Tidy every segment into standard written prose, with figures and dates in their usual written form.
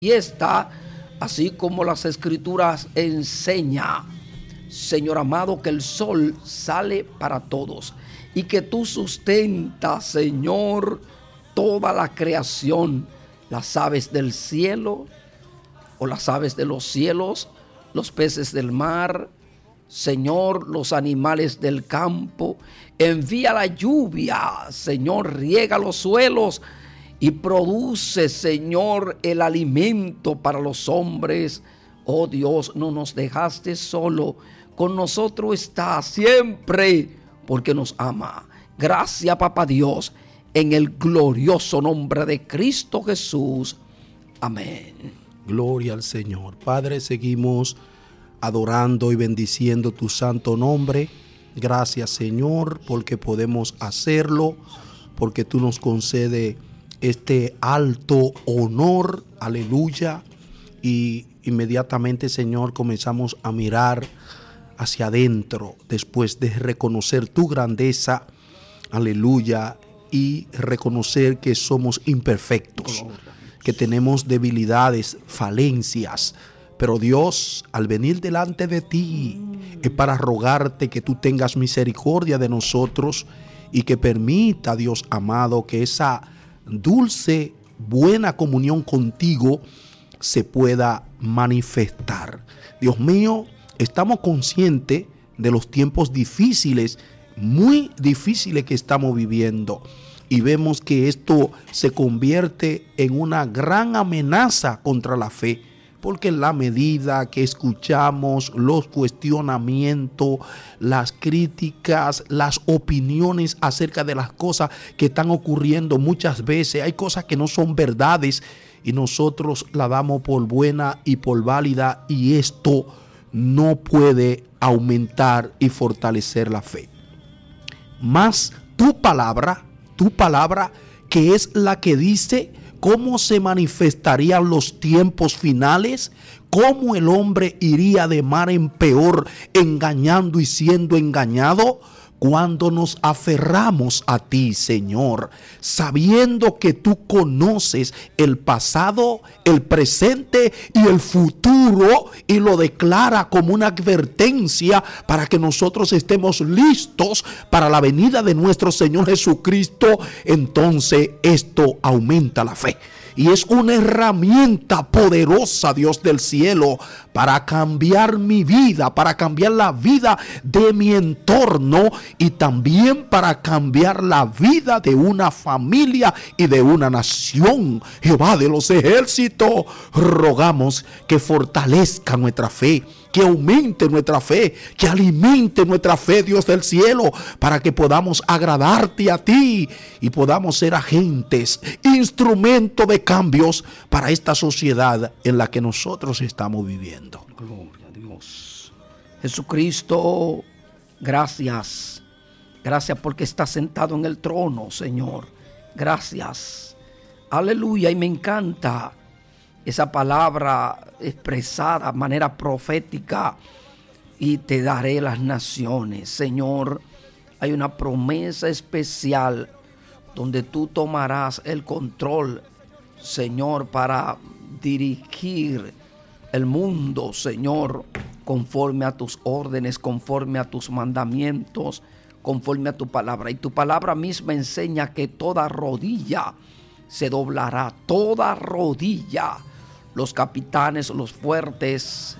fiesta, así como las escrituras enseña, Señor amado, que el sol sale para todos y que tú sustentas, Señor, toda la creación, las aves del cielo o las aves de los cielos, los peces del mar, Señor, los animales del campo. Envía la lluvia, Señor, riega los suelos y produce, Señor, el alimento para los hombres. Oh Dios, no nos dejaste solo, con nosotros está siempre, porque nos ama. Gracias, Papá Dios, en el glorioso nombre de Cristo Jesús. Amén. Gloria al Señor. Padre, seguimos adorando y bendiciendo tu santo nombre. Gracias, Señor, porque podemos hacerlo, porque tú nos concedes este alto honor, aleluya, y inmediatamente, Señor, comenzamos a mirar hacia adentro después de reconocer tu grandeza, aleluya, y reconocer que somos imperfectos, que tenemos debilidades, falencias, pero Dios, al venir delante de ti, es para rogarte que tú tengas misericordia de nosotros y que permita, Dios amado, que esa dulce, buena comunión contigo se pueda manifestar. Dios mío, estamos conscientes de los tiempos difíciles, muy difíciles que estamos viviendo, y vemos que esto se convierte en una gran amenaza contra la fe, porque en la medida que escuchamos los cuestionamientos, las críticas, las opiniones acerca de las cosas que están ocurriendo, muchas veces hay cosas que no son verdades y nosotros la damos por buena y por válida, y esto no puede aumentar y fortalecer la fe. Más tu palabra que es la que dice cómo se manifestarían los tiempos finales, cómo el hombre iría de mal en peor, engañando y siendo engañado, cuando nos aferramos a ti, Señor, sabiendo que tú conoces el pasado, el presente y el futuro, y lo declara como una advertencia para que nosotros estemos listos para la venida de nuestro Señor Jesucristo. Entonces esto aumenta la fe. Y es una herramienta poderosa, Dios del cielo, para cambiar mi vida, para cambiar la vida de mi entorno y también para cambiar la vida de una familia y de una nación. Jehová de los ejércitos, rogamos que fortalezca nuestra fe, que aumente nuestra fe, que alimente nuestra fe, Dios del cielo, para que podamos agradarte a ti y podamos ser agentes, instrumento de cambios para esta sociedad en la que nosotros estamos viviendo. Gloria a Dios. Jesucristo, gracias. Gracias porque estás sentado en el trono, Señor. Gracias. Aleluya. Y me encanta esa palabra expresada de manera profética: y te daré las naciones. Señor, hay una promesa especial donde tú tomarás el control, Señor, para dirigir el mundo, Señor, conforme a tus órdenes, conforme a tus mandamientos, conforme a tu palabra. Y tu palabra misma enseña que toda rodilla se doblará, toda rodilla. Los capitanes, los fuertes,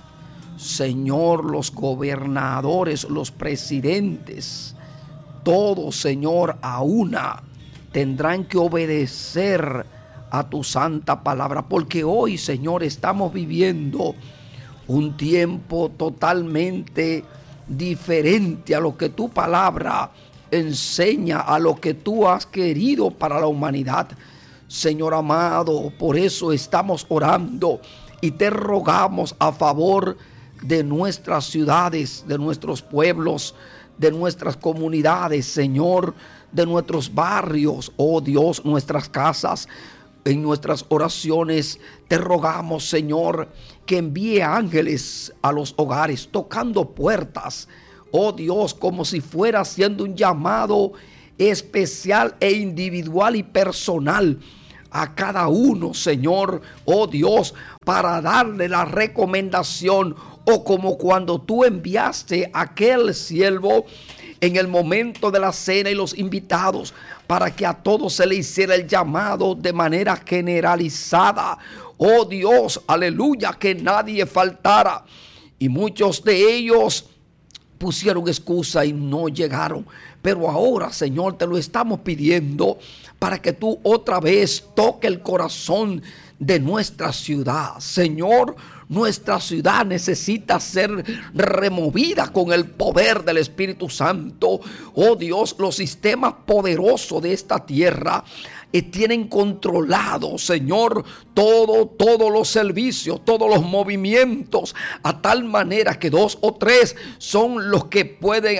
Señor, los gobernadores, los presidentes, todos, Señor, a una tendrán que obedecer a tu santa palabra, porque hoy, Señor, estamos viviendo un tiempo totalmente diferente a lo que tu palabra enseña, a lo que tú has querido para la humanidad. Señor amado, por eso estamos orando y te rogamos a favor de nuestras ciudades, de nuestros pueblos, de nuestras comunidades, Señor, de nuestros barrios, oh Dios, nuestras casas. En nuestras oraciones te rogamos, Señor, que envíe ángeles a los hogares, tocando puertas, oh Dios, como si fuera haciendo un llamado especial e individual y personal a cada uno, Señor, oh Dios, para darle la recomendación, o como cuando tú enviaste a aquel siervo en el momento de la cena y los invitados, para que a todos se le hiciera el llamado de manera generalizada. Oh Dios, aleluya, que nadie faltara. Y muchos de ellos pusieron excusa y no llegaron. Pero ahora, Señor, te lo estamos pidiendo para que tú otra vez toque el corazón de nuestra ciudad. Señor, nuestra ciudad necesita ser removida con el poder del Espíritu Santo. Oh Dios, los sistemas poderosos de esta tierra tienen controlado, Señor, todos los servicios, todos los movimientos, a tal manera que 2 o 3 son los que pueden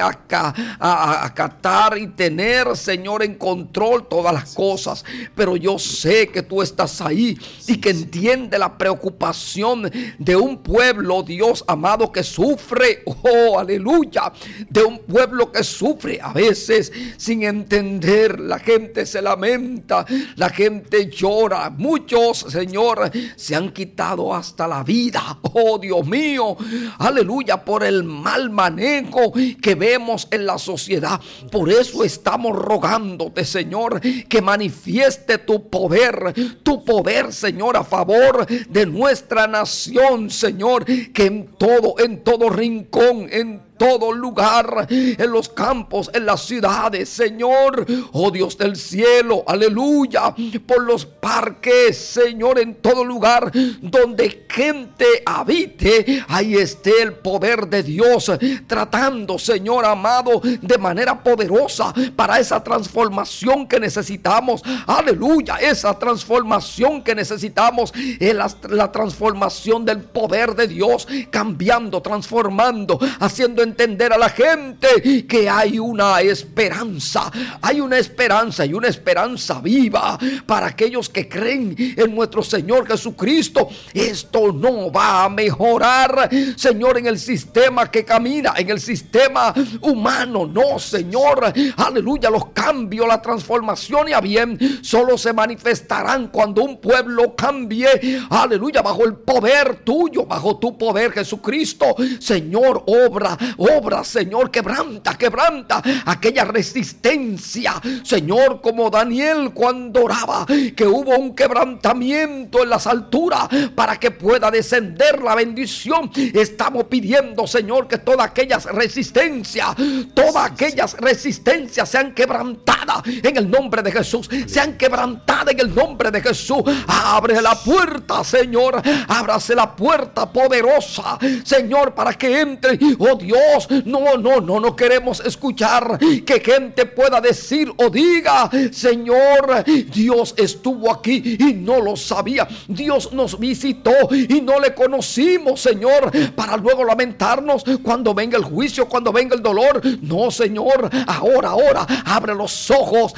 acatar y tener, Señor, en control todas las cosas. Pero yo sé que tú estás ahí y que entiende la preocupación de un pueblo, Dios amado, que sufre, oh, aleluya, de un pueblo que sufre a veces sin entender. La gente se lamenta, la gente llora. Muchos, Señor, se han quitado hasta la vida, oh Dios mío, aleluya, por el mal manejo que vemos en la sociedad. Por eso estamos rogándote, Señor, que manifieste tu poder, Señor, a favor de nuestra nación, Señor, que en todo rincón, en todo lugar, en los campos, en las ciudades, Señor, oh Dios del cielo, aleluya, por los parques, Señor, en todo lugar donde gente habite, ahí esté el poder de Dios tratando, Señor amado, de manera poderosa para esa transformación que necesitamos. Aleluya, esa transformación que necesitamos es la transformación del poder de Dios, cambiando, transformando, haciendo entender a la gente que hay una esperanza y una esperanza viva para aquellos que creen en nuestro Señor Jesucristo. Esto no va a mejorar, Señor, en el sistema que camina, en el sistema humano, no, Señor, aleluya. Los cambios, la transformación y a bien solo se manifestarán cuando un pueblo cambie, aleluya, bajo el poder tuyo, bajo tu poder, Jesucristo. Señor, obra, Señor, quebranta aquella resistencia, Señor, como Daniel cuando oraba, que hubo un quebrantamiento en las alturas para que pueda descender la bendición. Estamos pidiendo, Señor, que todas aquellas resistencias sean quebrantadas en el nombre de Jesús, sean quebrantadas en el nombre de Jesús. Abre la puerta, Señor, ábrase la puerta poderosa, Señor, para que entre, oh Dios. No queremos escuchar que gente pueda decir o diga, Señor, Dios estuvo aquí y no lo sabía, Dios nos visitó y no le conocimos, Señor, para luego lamentarnos cuando venga el juicio, cuando venga el dolor. No, Señor, ahora, abre los ojos,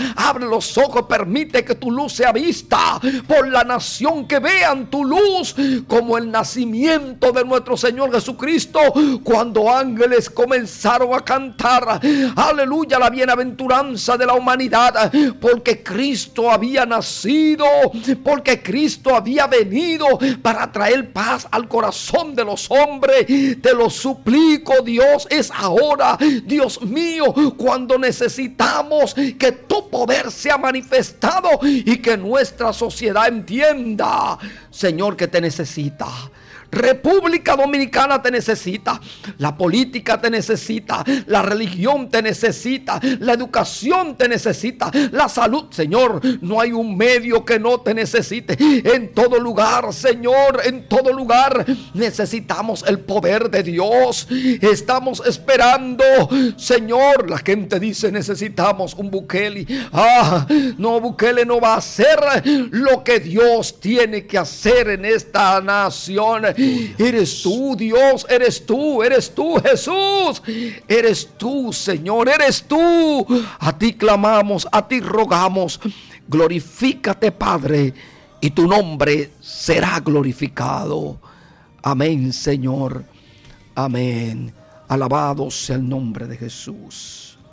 permite que tu luz sea vista por la nación, que vean tu luz como el nacimiento de nuestro Señor Jesucristo, cuando ángeles comenzaron a cantar, aleluya, la bienaventuranza de la humanidad, porque Cristo había nacido, porque Cristo había venido para traer paz al corazón de los hombres. Te lo suplico, Dios, es ahora, Dios mío, cuando necesitamos que tu poder sea manifestado y que nuestra sociedad entienda, Señor, que te necesita. República Dominicana te necesita, la política te necesita, la religión te necesita, la educación te necesita, la salud, Señor, no hay un medio que no te necesite. En todo lugar, Señor, en todo lugar necesitamos el poder de Dios. Estamos esperando, Señor. La gente dice, necesitamos un Bukele. No, Bukele no va a hacer lo que Dios tiene que hacer en esta nación. Eres tú, Dios, eres tú, Jesús, eres tú, Señor, eres tú. A ti clamamos, a ti rogamos. Glorifícate, Padre, y tu nombre será glorificado. Amén, Señor. Amén. Alabado sea el nombre de Jesús.